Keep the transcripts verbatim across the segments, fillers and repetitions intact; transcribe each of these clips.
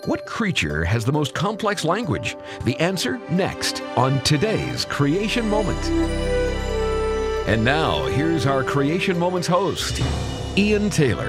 What creature has the most complex language? The answer next on today's Creation Moment. And now, here's our Creation Moments host, Ian Taylor.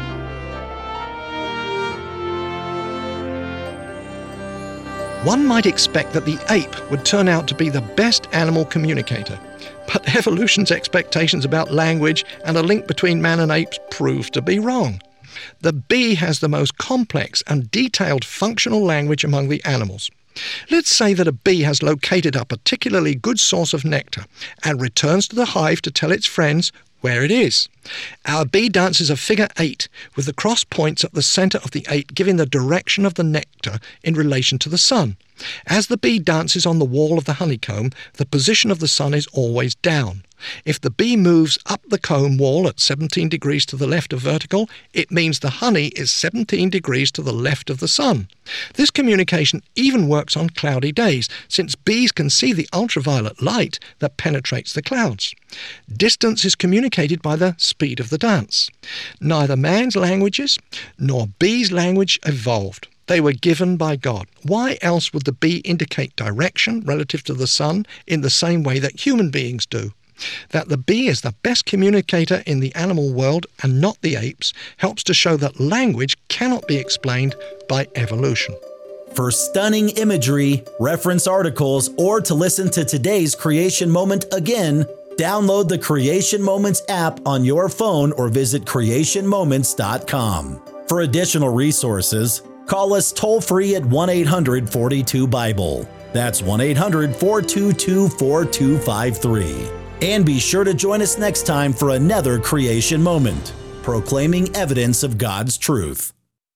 One might expect that the ape would turn out to be the best animal communicator. But evolution's expectations about language and a link between man and apes prove to be wrong. The bee has the most complex and detailed functional language among the animals. Let's say that a bee has located a particularly good source of nectar and returns to the hive to tell its friends where it is. Our bee dances a figure eight with the cross points at the center of the eight giving the direction of the nectar in relation to the sun. As the bee dances on the wall of the honeycomb, the position of the sun is always down. If the bee moves up the comb wall at seventeen degrees to the left of vertical, it means the honey is seventeen degrees to the left of the sun. This communication even works on cloudy days, since bees can see the ultraviolet light that penetrates the clouds. Distance is communicated by the speed of the dance. Neither man's languages nor bees' language evolved. They were given by God. Why else would the bee indicate direction relative to the sun in the same way that human beings do? That the bee is the best communicator in the animal world and not the apes helps to show that language cannot be explained by evolution. For stunning imagery, reference articles, or to listen to today's Creation Moment again, download the Creation Moments app on your phone or visit creation moments dot com. For additional resources, call us toll-free at one eight hundred four two Bible. That's one eight hundred four two two four two five three. And be sure to join us next time for another Creation Moment, proclaiming evidence of God's truth.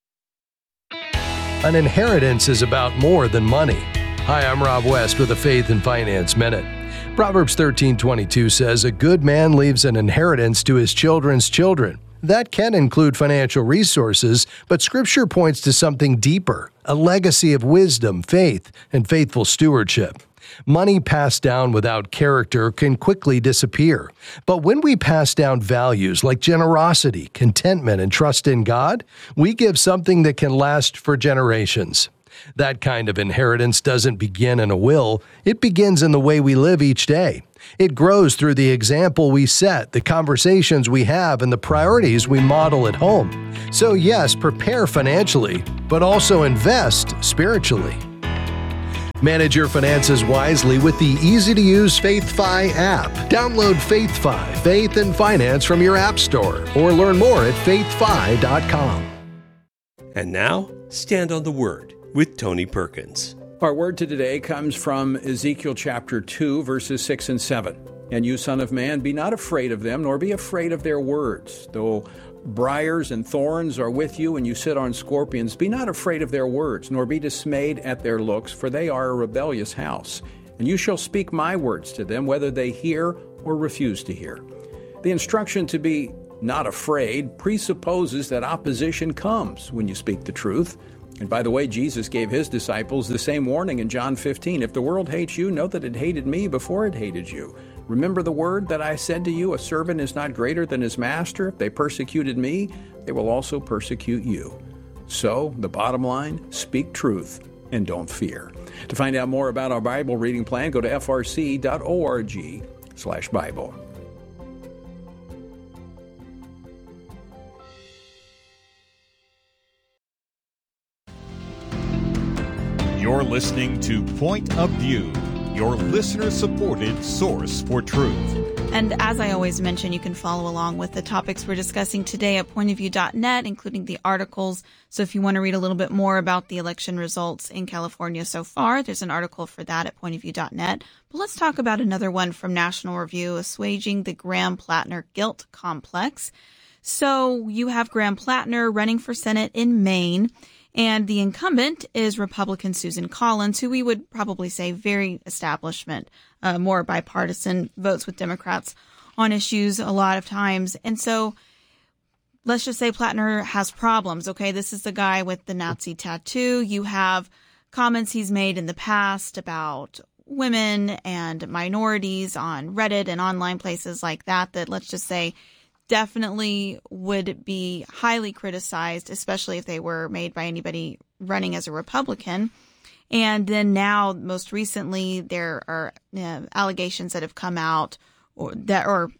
An inheritance is about more than money. Hi, I'm Rob West with a Faith and Finance Minute. Proverbs thirteen twenty-two says, "A good man leaves an inheritance to his children's children." That can include financial resources, but Scripture points to something deeper, a legacy of wisdom, faith, and faithful stewardship. Money passed down without character can quickly disappear. But when we pass down values like generosity, contentment, and trust in God, we give something that can last for generations. That kind of inheritance doesn't begin in a will, it begins in the way we live each day. It grows through the example we set, the conversations we have, and the priorities we model at home. So yes, prepare financially, but also invest spiritually. Manage your finances wisely with the easy-to-use FaithFi app. Download FaithFi, Faith and Finance from your app store, or learn more at faith fi dot com. And now, Stand on the Word with Tony Perkins. Our word to today comes from Ezekiel chapter two, verses six and seven. "And you, son of man, be not afraid of them, nor be afraid of their words. Though briars and thorns are with you, and you sit on scorpions, be not afraid of their words, nor be dismayed at their looks, for they are a rebellious house. And you shall speak my words to them, whether they hear or refuse to hear." The instruction to be not afraid presupposes that opposition comes when you speak the truth. And by the way, Jesus gave his disciples the same warning in John fifteen. "If the world hates you, know that it hated me before it hated you. Remember the word that I said to you, a servant is not greater than his master. If they persecuted me, they will also persecute you." So, the bottom line, speak truth and don't fear. To find out more about our Bible reading plan, go to f r c dot org slash Bible. You're listening to Point of View, your listener-supported source for truth. And as I always mention, you can follow along with the topics we're discussing today at point of view dot net, including the articles. So if you want to read a little bit more about the election results in California so far, there's an article for that at point of view dot net. But let's talk about another one from National Review, Assuaging the Graham-Plattner Guilt Complex. So you have Graham-Plattner running for Senate in Maine. And the incumbent is Republican Susan Collins, who we would probably say very establishment, uh, more bipartisan, votes with Democrats on issues a lot of times. And so let's just say Plattner has problems. Okay, this is the guy with the Nazi tattoo. You have comments he's made in the past about women and minorities on Reddit and online places like that, that let's just say definitely would be highly criticized, especially if they were made by anybody running as a Republican. And then now, most recently, there are uh, allegations that have come out, or that are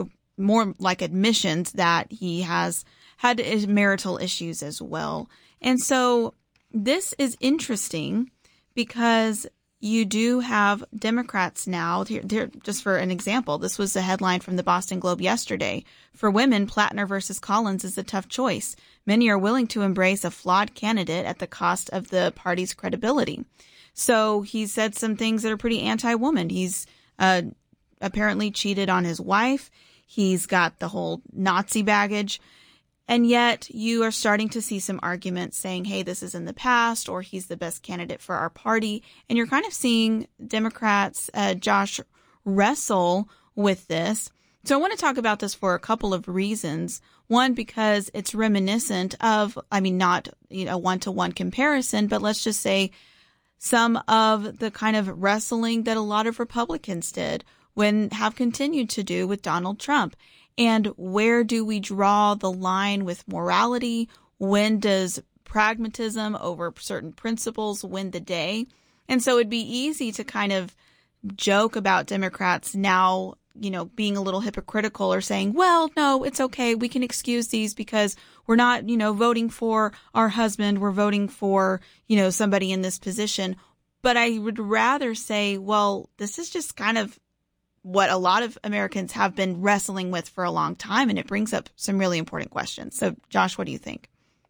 more like admissions that he has had marital issues as well. And so this is interesting because you do have Democrats now. Here, here, just for an example, this was a headline from the Boston Globe yesterday. For women, Plattner versus Collins is a tough choice. Many are willing to embrace a flawed candidate at the cost of the party's credibility. So he said some things that are pretty anti-woman. He's uh, apparently cheated on his wife. He's got the whole Nazi baggage. And yet you are starting to see some arguments saying, hey, this is in the past, or he's the best candidate for our party. And you're kind of seeing Democrats, uh, Josh, wrestle with this. So I want to talk about this for a couple of reasons. One, because it's reminiscent of, I mean, not you know, one-to-one comparison, but let's just say some of the kind of wrestling that a lot of Republicans did when have continued to do with Donald Trump. And where do we draw the line with morality? When does pragmatism over certain principles win the day? And so it'd be easy to kind of joke about Democrats now, you know, being a little hypocritical or saying, well, no, it's okay. We can excuse these because we're not, you know, voting for our husband. We're voting for, you know, somebody in this position. But I would rather say, well, this is just kind of what a lot of Americans have been wrestling with for a long time, and it brings up some really important questions. So, Josh, what do you think?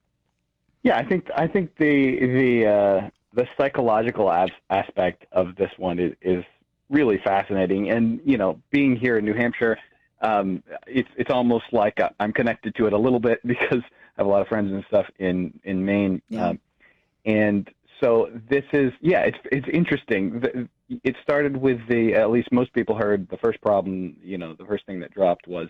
Yeah, I think I think the the uh, the psychological as- aspect of this one is, is really fascinating. And you know, being here in New Hampshire, um, it's it's almost like I'm connected to it a little bit because I have a lot of friends and stuff in in Maine, Yeah. um, and so this is yeah, it's it's interesting. The, It started with the, at least most people heard the first problem, you know, the first thing that dropped was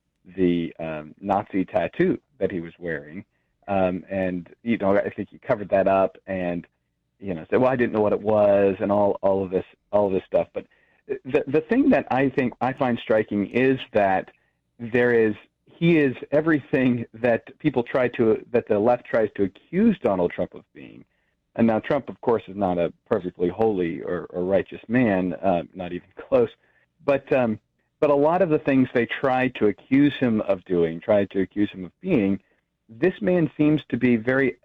the um, Nazi tattoo that he was wearing. Um, and, you know, I think he covered that up and, you know, said, well, I didn't know what it was and all, all of this, all of this stuff. But the, the thing that I think I find striking is that there is, he is everything that people try to, that the left tries to accuse Donald Trump of being. And now Trump, of course, is not a perfectly holy or, or righteous man, uh, not even close. But um, but a lot of the things they try to accuse him of doing, try to accuse him of being, this man seems to be very,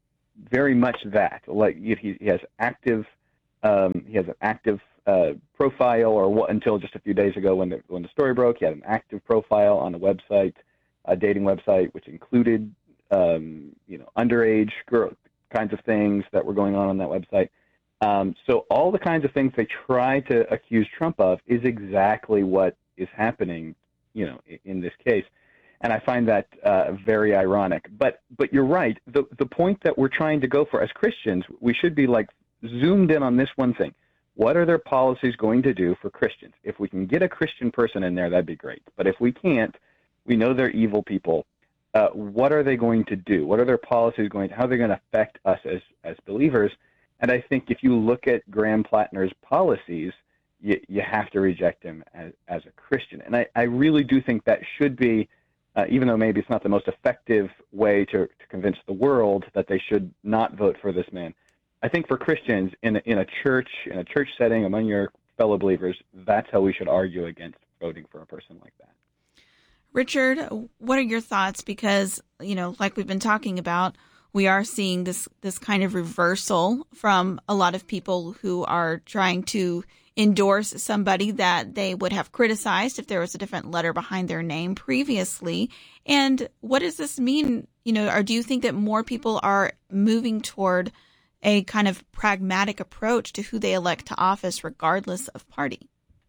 very much that. Like he, he has active, um, he has an active uh, profile, or what, until just a few days ago when the when the story broke, he had an active profile on a website, a dating website, which included um, you know underage girls. Kinds of things that were going on on that website. Um, so all the kinds of things they try to accuse Trump of is exactly what is happening, you know, in, in this case. And I find that uh, very ironic. But but you're right. The the point that we're trying to go for as Christians, we should be like zoomed in on this one thing. What are their policies going to do for Christians? If we can get a Christian person in there, that'd be great. But if we can't, we know they're evil people. Uh, what are they going to do? What are their policies going to, how are they going to affect us as, as believers? And I think if you look at Graham Plattner's policies, you, you have to reject him as, as a Christian. And I, I really do think that should be, uh, even though maybe it's not the most effective way to, to convince the world that they should not vote for this man. I think for Christians in a, in a church, in a church setting among your fellow believers, that's how we should argue against voting for a person like that. Richard, what are your thoughts? Because, you know, like we've been talking about, we are seeing this this kind of reversal from a lot of people who are trying to endorse somebody that they would have criticized if there was a different letter behind their name previously. And what does this mean? You know, or do you think that more people are moving toward a kind of pragmatic approach to who they elect to office, regardless of party?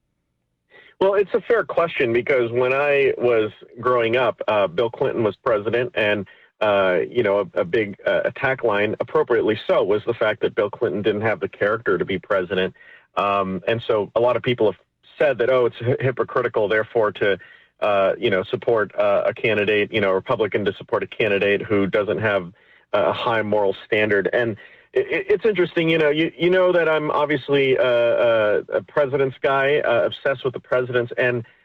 Well, it's a fair question because when I was growing up, uh, Bill Clinton was president, and uh, you know, a, a big uh, attack line, appropriately so, was the fact that Bill Clinton didn't have the character to be president. Um, and so a lot of people have said that, oh, it's hypocritical, therefore, to uh, you know, support uh, a candidate, you know, a Republican to support a candidate who doesn't have a high moral standard. And it's interesting, you know, you, you know that I'm obviously a, a, a president's guy, uh, obsessed with the presidents, and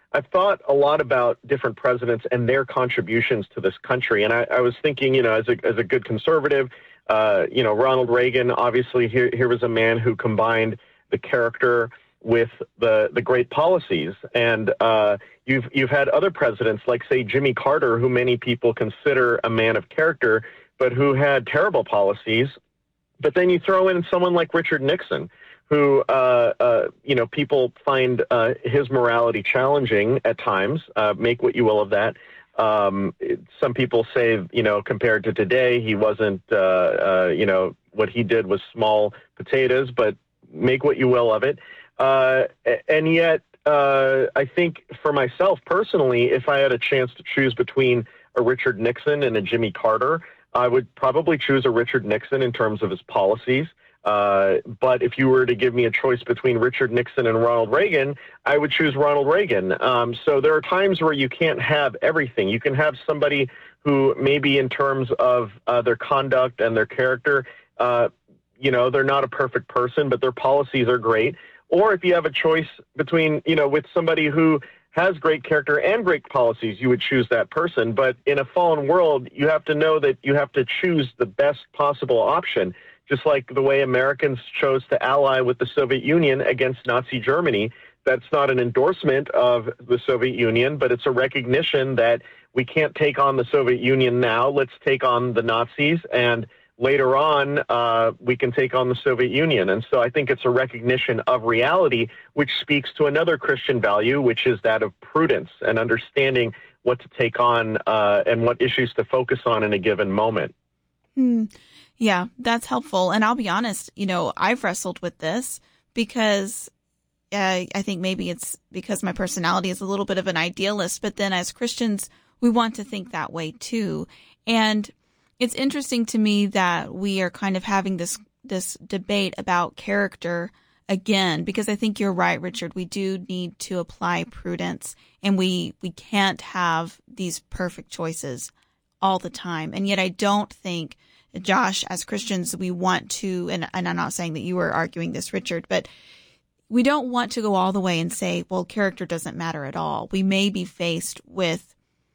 I've thought a lot about different presidents and their contributions to this country. And I, I was thinking, you know, as a, as a good conservative, uh, you know, Ronald Reagan, obviously here, here was a man who combined the character with the, the great policies. And uh, you've, you've had other presidents like, say, Jimmy Carter, who many people consider a man of character, but who had terrible policies. But then you throw in someone like Richard Nixon, who, uh, uh, you know, people find uh, his morality challenging at times. Uh, make what you will of that. Um, it, some people say, you know, compared to today, he wasn't, uh, uh, you know, what he did was small potatoes, but make what you will of it. Uh, and yet, uh, I think for myself personally, if I had a chance to choose between a Richard Nixon and a Jimmy Carter, I would probably choose a Richard Nixon in terms of his policies. Uh, but if you were to give me a choice between Richard Nixon and Ronald Reagan, I would choose Ronald Reagan. Um, so there are times where you can't have everything. You can have somebody who maybe in terms of uh, their conduct and their character, uh, you know, they're not a perfect person, but their policies are great. Or if you have a choice between, you know, with somebody who has great character and great policies, you would choose that person. But in a fallen world, you have to know that you have to choose the best possible option. Just like the way Americans chose to ally with the Soviet Union against Nazi Germany. That's not an endorsement of the Soviet Union, but it's a recognition that we can't take on the Soviet Union now. Let's take on the Nazis, and later on, uh, we can take on the Soviet Union. And so I think it's a recognition of reality, which speaks to another Christian value, which is that of prudence and understanding what to take on uh, and what issues to focus on in a given moment. Hmm. Yeah, that's helpful. And I'll be honest, you know, I've wrestled with this because uh, I think maybe it's because my personality is a little bit of an idealist, but then as Christians, we want to think that way too. And it's interesting to me that we are kind of having this, this debate about character again, because I think you're right, Richard. We do need to apply prudence, and we, we can't have these perfect choices all the time. And yet I don't think, Josh, as Christians, we want to, and, and I'm not saying that you were arguing this, Richard, but we don't want to go all the way and say, well, character doesn't matter at all. We may be faced with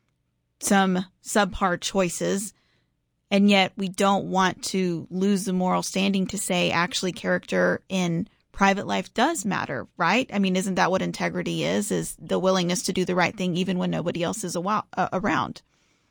some subpar choices, and yet we don't want to lose the moral standing to say, actually, character in private life does matter, right? I mean, isn't that what integrity is, is the willingness to do the right thing even when nobody else is a- uh, around?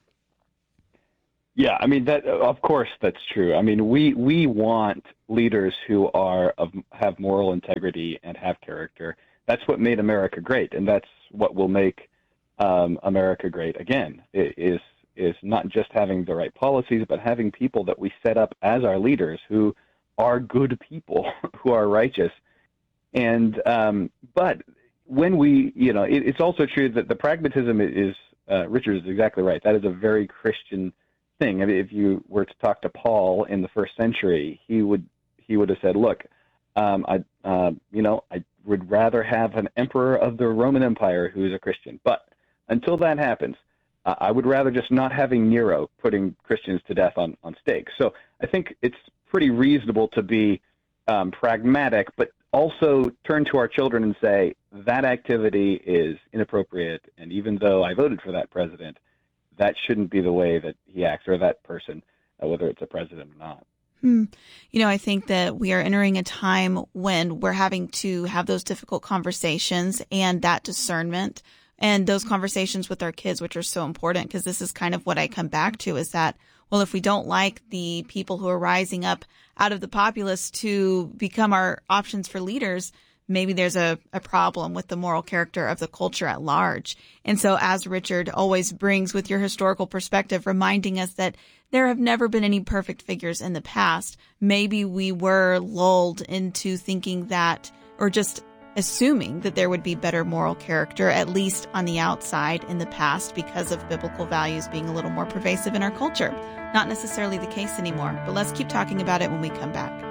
Yeah, I mean, that of course that's true. I mean, we we want leaders who are of have moral integrity and have character. That's what made America great, and that's what will make um, America great again. Is is not just having the right policies, but having people that we set up as our leaders who are good people, who are righteous. And um, but when we, you know, it, it's also true that the pragmatism is. Uh, Richard is exactly right. That is a very Christian thing. I mean, if you were to talk to Paul in the first century, he would he would have said, "Look, um, I uh, you know I would rather have an emperor of the Roman Empire who is a Christian, but until that happens, uh, I would rather just not having Nero putting Christians to death on on stakes." So I think it's pretty reasonable to be um, pragmatic, but also turn to our children and say that activity is inappropriate, and even though I voted for that president, that shouldn't be the way that he acts, or that person, uh, whether it's a president or not. Hmm. You know, I think that we are entering a time when we're having to have those difficult conversations and that discernment and those conversations with our kids, which are so important, because this is kind of what I come back to is that, well, if we don't like the people who are rising up out of the populace to become our options for leaders, maybe there's a, a problem with the moral character of the culture at large. And so as Richard always brings with your historical perspective, reminding us that there have never been any perfect figures in the past, maybe we were lulled into thinking that, or just assuming that there would be better moral character, at least on the outside in the past, because of biblical values being a little more pervasive in our culture. Not necessarily the case anymore, but let's keep talking about it when we come back.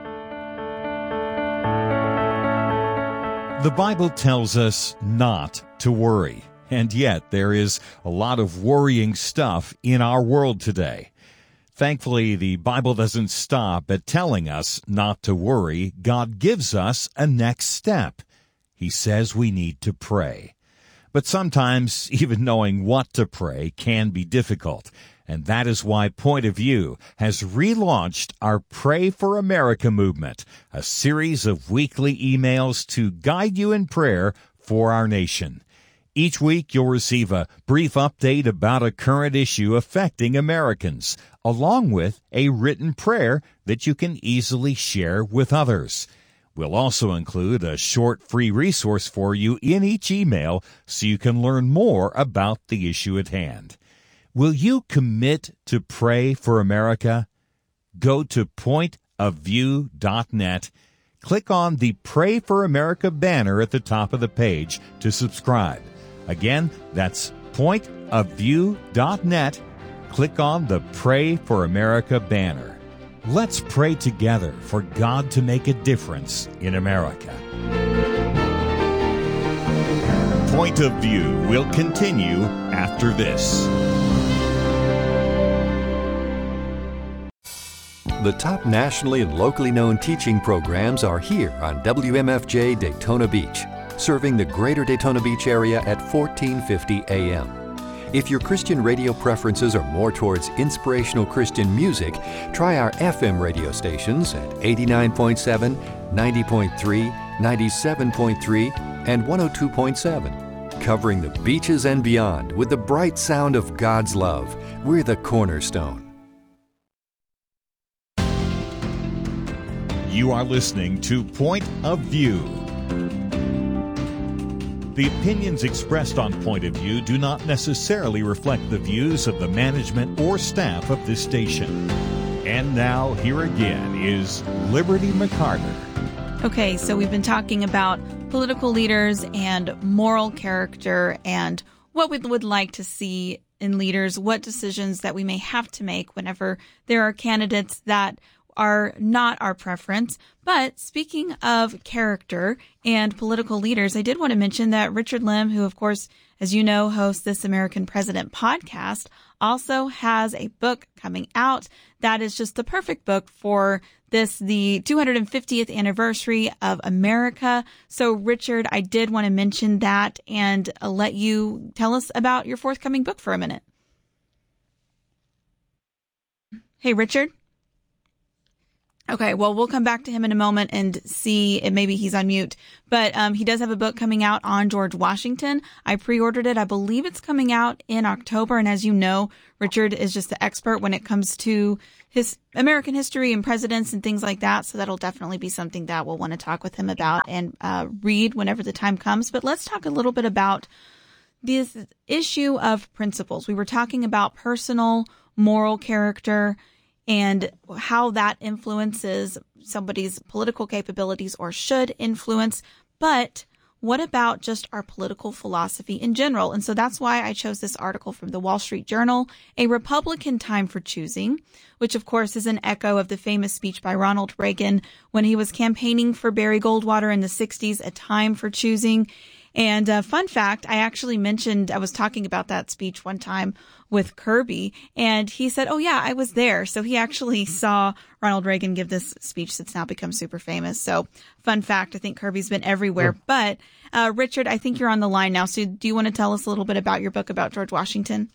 The Bible tells us not to worry, and yet there is a lot of worrying stuff in our world today. Thankfully, the Bible doesn't stop at telling us not to worry. God gives us a next step. He says we need to pray. But sometimes even knowing what to pray can be difficult. And that is why Point of View has relaunched our Pray for America movement, a series of weekly emails to guide you in prayer for our nation. Each week, you'll receive a brief update about a current issue affecting Americans, along with a written prayer that you can easily share with others. We'll also include a short free resource for you in each email so you can learn more about the issue at hand. Will you commit to pray for America? Go to point of view dot net. Click on the Pray for America banner at the top of the page to subscribe. Again, that's point of view dot net. Click on the Pray for America banner. Let's pray together for God to make a difference in America. Point of View will continue after this. The top nationally and locally known teaching programs are here on W M F J Daytona Beach, serving the greater Daytona Beach area at fourteen fifty A M. If your Christian radio preferences are more towards inspirational Christian music, try our F M radio stations at eighty-nine point seven, ninety point three, ninety-seven point three, and one oh two point seven. Covering the beaches and beyond with the bright sound of God's love, we're the Cornerstone. You are listening to Point of View. The opinions expressed on Point of View do not necessarily reflect the views of the management or staff of this station. And now, here again is Liberty McCarter. Okay, so we've been talking about political leaders and moral character and what we would like to see in leaders, what decisions that we may have to make whenever there are candidates that are not our preference. But speaking of character and political leaders, I did want to mention that Richard Lim, who, of course, as you know, hosts this American President podcast, also has a book coming out that is just the perfect book for this, the two hundred fiftieth anniversary of America. So, Richard, I did want to mention that and uh, let you tell us about your forthcoming book for a minute. Hey, Richard. Okay, well, we'll come back to him in a moment and see if maybe he's on mute. But um, he does have a book coming out on George Washington. I pre-ordered it. I believe it's coming out in October. And as you know, Richard is just the expert when it comes to his American history and presidents and things like that. So that'll definitely be something that we'll want to talk with him about and uh, read whenever the time comes. But let's talk a little bit about this issue of principles. We were talking about personal, moral character and how that influences somebody's political capabilities or should influence. But what about just our political philosophy in general? And so that's why I chose this article from the Wall Street Journal, A Republican Time for Choosing, which of course is an echo of the famous speech by Ronald Reagan when he was campaigning for Barry Goldwater in the sixties, A Time for Choosing. And uh, fun fact, I actually mentioned, I was talking about that speech one time with Kirby, and he said, oh yeah, I was there. So he actually saw Ronald Reagan give this speech that's now become super famous. So fun fact, I think Kirby's been everywhere. Yeah. But uh, Richard, I think you're on the line now. So do you want to tell us a little bit about your book about George Washington?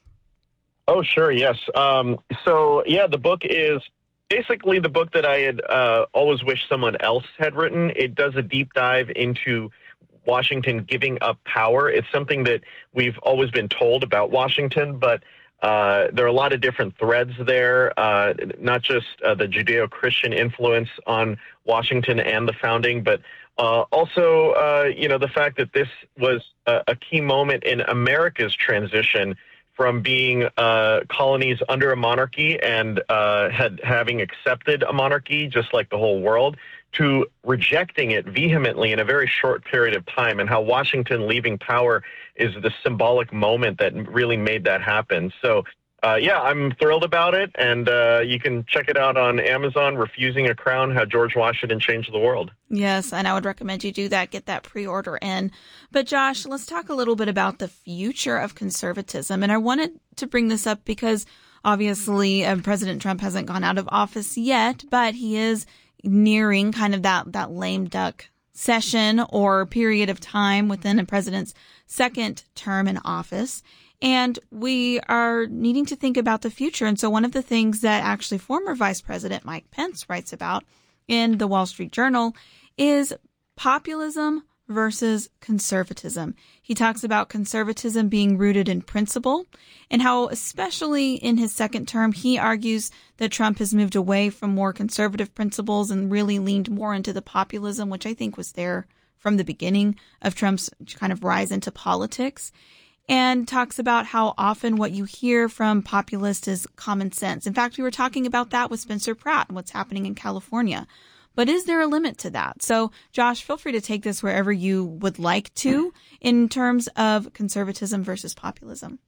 Oh, sure. Yes. Um, so yeah, the book is basically the book that I had uh, always wished someone else had written. It does a deep dive into Washington giving up power. It's something that we've always been told about Washington, but uh, there are a lot of different threads there, uh, not just uh, the Judeo-Christian influence on Washington and the founding, but uh, also, uh, you know, the fact that this was a, a key moment in America's transition from being uh, colonies under a monarchy and uh, had having accepted a monarchy, just like the whole world, to rejecting it vehemently in a very short period of time, and how Washington leaving power is the symbolic moment that really made that happen. So, uh, yeah, I'm thrilled about it, and uh, you can check it out on Amazon, Refusing a Crown, How George Washington Changed the World. Yes, and I would recommend you do that, get that pre-order in. But Josh, let's talk a little bit about the future of conservatism, and I wanted to bring this up because obviously uh, President Trump hasn't gone out of office yet, but he is nearing kind of that, that lame duck session or period of time within a president's second term in office. And we are needing to think about the future. And so one of the things that actually former Vice President Mike Pence writes about in the Wall Street Journal is populism versus conservatism. He talks about conservatism being rooted in principle and how, especially in his second term, he argues that Trump has moved away from more conservative principles and really leaned more into the populism, which I think was there from the beginning of Trump's kind of rise into politics, and talks about how often what you hear from populists is common sense. In fact, we were talking about that with Spencer Pratt and what's happening in California. But is there a limit to that? So, Josh, feel free to take this wherever you would like to in terms of conservatism versus populism.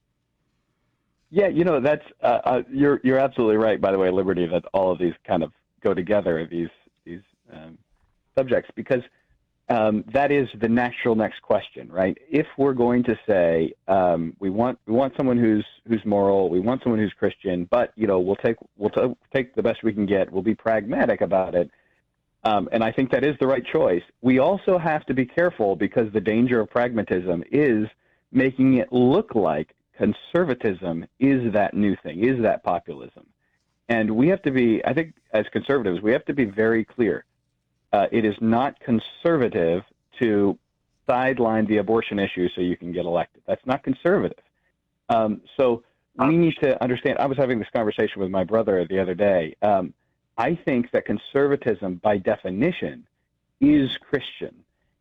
Yeah, you know, that's uh, uh, you're you're absolutely right. By the way, Liberty, that all of these kind of go together, these these um, subjects, because um, that is the natural next question, right? If we're going to say um, we want we want someone who's who's moral, we want someone who's Christian, but you know, we'll take we'll t- take the best we can get. We'll be pragmatic about it. Um, and I think that is the right choice. We also have to be careful because the danger of pragmatism is making it look like conservatism is that new thing, is that populism. And we have to be, I think as conservatives, we have to be very clear. Uh, it is not conservative to sideline the abortion issue so you can get elected. That's not conservative. Um, so we need to understand. I was having this conversation with my brother the other day. Um, I think that conservatism, by definition, is Christian.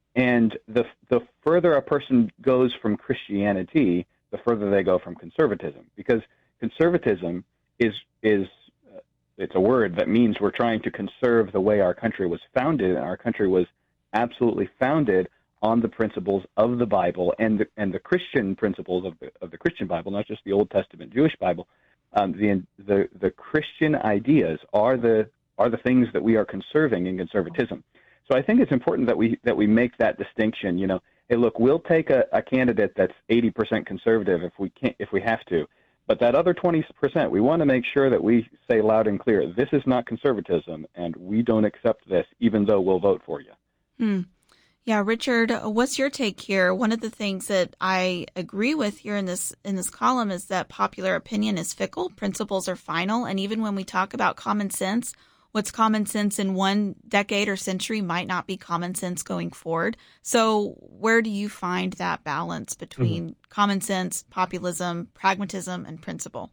And the the further a person goes from Christianity, the further they go from conservatism. Because conservatism is, is uh, it's a word that means we're trying to conserve the way our country was founded. And our country was absolutely founded on the principles of the Bible and the, and the Christian principles of the, of the Christian Bible, not just the Old Testament Jewish Bible. Um, the, the the Christian ideas are the are the things that we are conserving in conservatism. So I think it's important that we that we make that distinction. You know, hey, look, we'll take a, a candidate that's eighty percent conservative if we can if we have to, but that other twenty percent, we want to make sure that we say loud and clear, this is not conservatism, and we don't accept this, even though we'll vote for you. Hmm. Yeah, Richard, what's your take here? One of the things that I agree with here in this in this column is that popular opinion is fickle, principles are final, and even when we talk about common sense, what's common sense in one decade or century might not be common sense going forward. So where do you find that balance between mm-hmm. common sense, populism, pragmatism, and principle?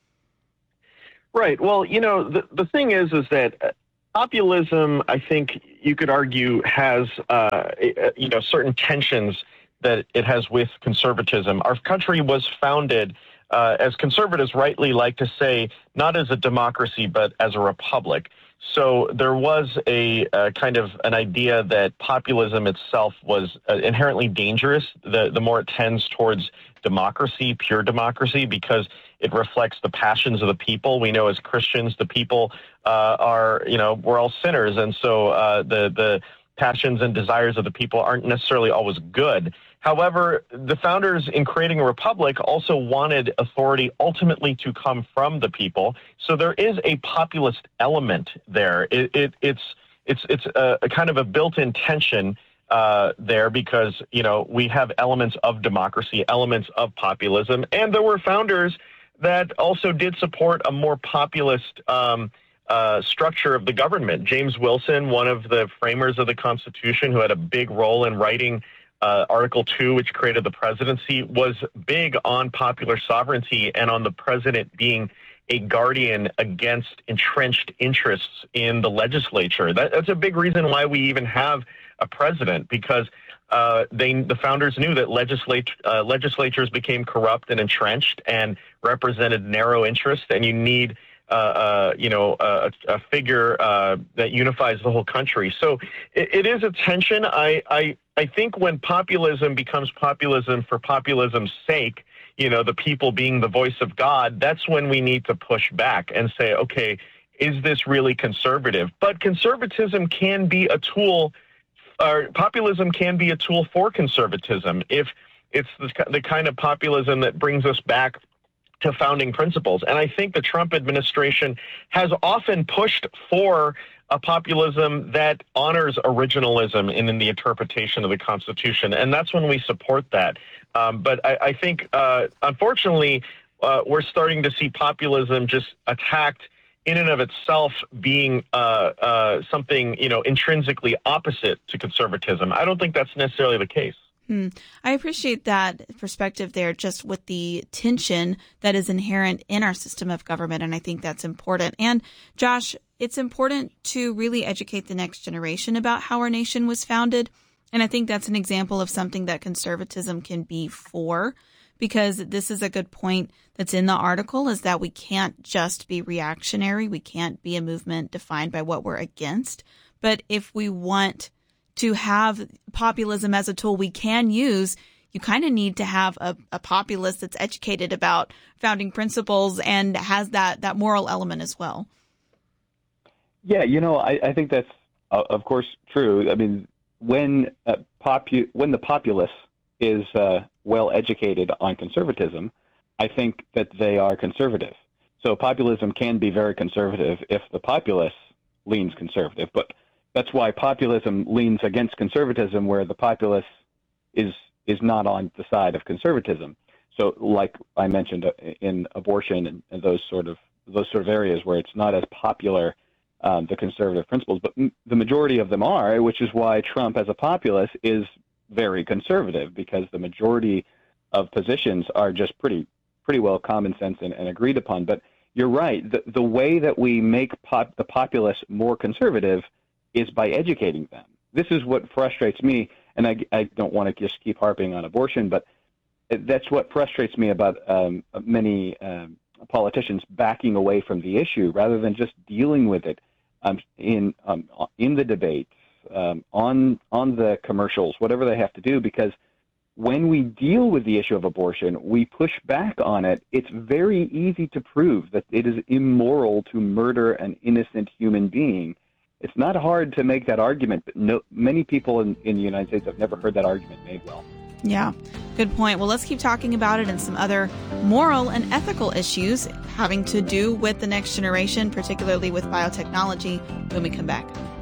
Right. Well, you know, the, the thing is, is that populism, I think you could argue, has uh, you know certain tensions that it has with conservatism. Our country was founded, uh, as conservatives rightly like to say, not as a democracy but as a republic. So there was a, a kind of an idea that populism itself was uh, inherently dangerous. The the more it tends towards democracy, pure democracy, because it reflects the passions of the people. We know as Christians, the people uh, are, you know, we're all sinners. And so uh, the, the passions and desires of the people aren't necessarily always good. However, the founders in creating a republic also wanted authority ultimately to come from the people. So there is a populist element there. It, it, it's, it's, it's a, a kind of a built-in tension uh, there because, you know, we have elements of democracy, elements of populism, and there were founders that also did support a more populist um, uh, structure of the government. James Wilson, one of the framers of the Constitution, who had a big role in writing uh, Article two, which created the presidency, was big on popular sovereignty and on the president being a guardian against entrenched interests in the legislature. That, that's a big reason why we even have a president, because Uh, they, the founders knew that legislate, uh, legislatures became corrupt and entrenched and represented narrow interests, and you need, uh, uh, you know, a, a figure uh, that unifies the whole country. So it, it is a tension. I, I, I think when populism becomes populism for populism's sake, you know, the people being the voice of God, that's when we need to push back and say, okay, is this really conservative? But conservatism can be a tool. Uh, populism can be a tool for conservatism if it's the, the kind of populism that brings us back to founding principles. And I think the Trump administration has often pushed for a populism that honors originalism in, in the interpretation of the Constitution. And that's when we support that. Um, but I, I think, uh, unfortunately, uh, we're starting to see populism just attacked in and of itself being uh, uh, something, you know, intrinsically opposite to conservatism. I don't think that's necessarily the case. Hmm. I appreciate that perspective there, just with the tension that is inherent in our system of government. And I think that's important. And Josh, it's important to really educate the next generation about how our nation was founded. And I think that's an example of something that conservatism can be for, because this is a good point that's in the article, is that we can't just be reactionary. We can't be a movement defined by what we're against. But if we want to have populism as a tool we can use, you kind of need to have a, a populace that's educated about founding principles and has that, that moral element as well. Yeah, you know, I, I think that's, uh, of course, true. I mean, when uh, popu- when the populace is uh, well educated on conservatism, I think that they are conservative. So populism can be very conservative if the populace leans conservative, but that's why populism leans against conservatism, where the populace is is not on the side of conservatism. So, like I mentioned in abortion and, and those sort of those sort of areas where it's not as popular, um, the conservative principles, but m- the majority of them are, which is why Trump, as a populist, is very conservative, because the majority of positions are just pretty pretty well common sense and, and agreed upon. But you're right. The the way that we make pop, the populace more conservative is by educating them. This is what frustrates me, and I, I don't want to just keep harping on abortion, but that's what frustrates me about um, many um, politicians backing away from the issue rather than just dealing with it um, in um, in the debates, um, on on the commercials, whatever they have to do. Because when we deal with the issue of abortion, we push back on it. It's very easy to prove that it is immoral to murder an innocent human being. It's not hard to make that argument, but no, many people in, in the United States have never heard that argument made well. Yeah, good point. Well, let's keep talking about it and some other moral and ethical issues having to do with the next generation, particularly with biotechnology, when we come back.